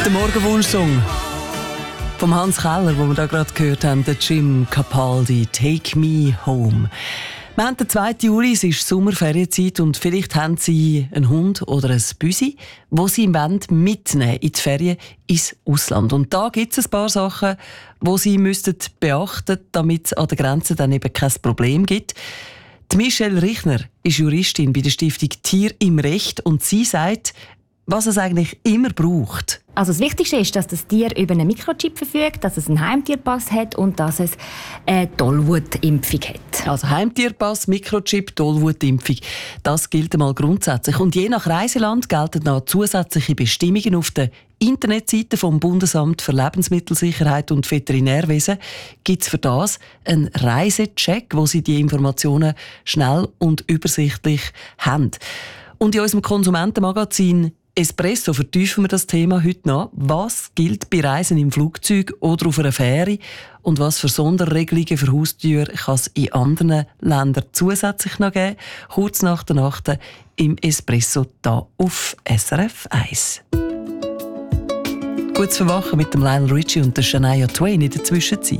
Der Morgenwunsch-Song vom Hans Keller, den wir da gerade gehört haben, der Jim Capaldi, «Take Me Home». Wir haben den 2. Juli, es ist Sommerferienzeit und vielleicht haben Sie einen Hund oder ein Büsi, wo Sie mitnehmen in die Ferien ins Ausland. Und da gibt es ein paar Sachen, die Sie beachten müssten, damit es an der Grenze dann eben kein Problem gibt. Die Michelle Richner ist Juristin bei der Stiftung Tier im Recht und sie sagt, was es eigentlich immer braucht. Also das Wichtigste ist, dass das Tier über einen Mikrochip verfügt, dass es einen Heimtierpass hat und dass es eine Tollwutimpfung hat. Also Heimtierpass, Mikrochip, Tollwutimpfung. Das gilt einmal grundsätzlich. Und je nach Reiseland gelten noch zusätzliche Bestimmungen auf der Internetseite vom Bundesamt für Lebensmittelsicherheit und Veterinärwesen gibt es für das einen Reisecheck, wo Sie die Informationen schnell und übersichtlich haben. Und in unserem Konsumentenmagazin Espresso vertiefen wir das Thema heute noch. Was gilt bei Reisen im Flugzeug oder auf einer Fähre und was für Sonderregelungen für Haustürer kann es in anderen Ländern zusätzlich noch geben? Kurz nach der Nacht im Espresso hier auf SRF 1. Gutes Verwachen mit dem Lionel Richie und der Shania Twain in der Zwischenzeit.